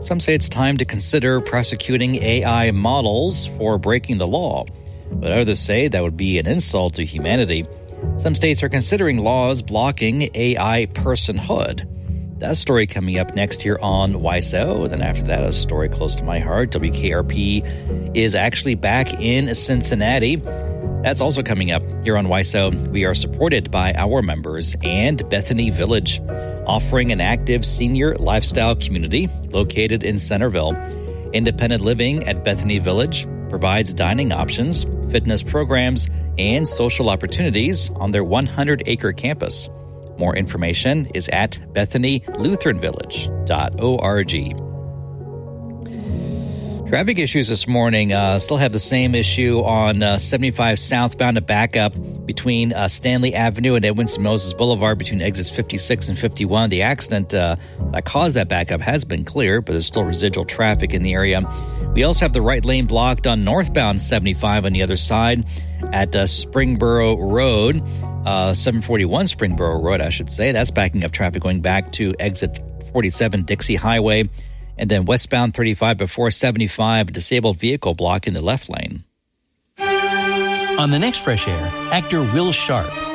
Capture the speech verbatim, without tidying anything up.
Some say it's time to consider prosecuting A I models for breaking the law, but others say that would be an insult to humanity. Some states are considering laws blocking A I personhood. That story coming up next here on Y S O. Then after that, a story close to my heart. W K R P is actually back in Cincinnati. That's also coming up here on Y S O. We are supported by our members and Bethany Village, offering an active senior lifestyle community located in Centerville. Independent living at Bethany Village provides dining options, fitness programs, and social opportunities on their one hundred acre campus. More information is at bethany lutheran village dot org. Traffic issues this morning uh, still have the same issue on uh, seventy-five southbound, a backup between uh, Stanley Avenue and Edwinson Moses Boulevard between exits fifty-six and fifty-one. The accident uh, that caused that backup has been cleared, but there's still residual traffic in the area. We also have the right lane blocked on northbound seventy-five on the other side at uh, Springboro Road, uh, seven forty-one Springboro Road, I should say. That's backing up traffic going back to exit forty-seven Dixie Highway. And then westbound thirty-five before seventy-five, a disabled vehicle block in the left lane. On the next Fresh Air, actor Will Sharp